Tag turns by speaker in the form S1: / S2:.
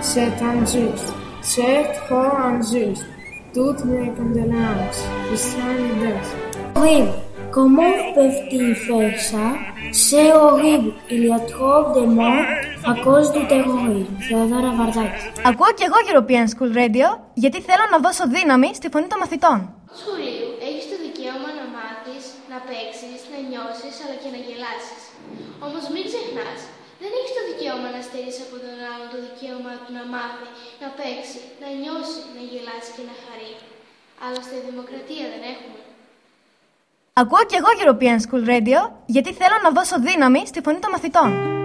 S1: c'est injuste. C'est trop injuste. Toutes mes condoléances. Christian Libres.
S2: Horrible. Comment peuvent-ils faire ça? C'est horrible. Il y a trop de morts à cause du terrorisme. Θεοδόρα Βαρδάκη.
S3: Ακούω κι εγώ European School Radio, γιατί θέλω να δώσω δύναμη στη φωνή των μαθητών.
S4: Σχολείο, έχεις το δικαίωμα να μάθεις, να παίξεις, να νιώσεις, αλλά και να γελάσεις. Όμως μην ξεχνάς, δεν έχεις το δικαίωμα να στερείς από τον άλλον το δικαίωμα του να μάθει, να παίξει, να νιώσει, να γελάσει και να χαρεί. Άλλωστε δημοκρατία δεν έχουμε.
S3: Ακούω κι εγώ European School Radio, γιατί θέλω να δώσω δύναμη στη φωνή των μαθητών.